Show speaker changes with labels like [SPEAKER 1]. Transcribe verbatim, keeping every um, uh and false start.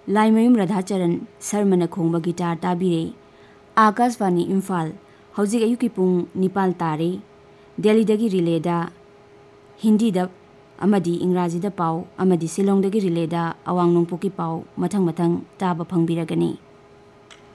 [SPEAKER 1] Laimayum Radhacharan Sharman खोंब guitar ताबीरे Akashvani Imphal हौजिक अयुकी पुंग निपाल तारे दिल्लीदगी रिलेदा हिंदीदा अमदी इंग्राजीदा पाव अमदी सिलोंगदगी रिलेदा अवांग नोंपोकी पाव मथंग मथंग ताबा फंगबिरगनी।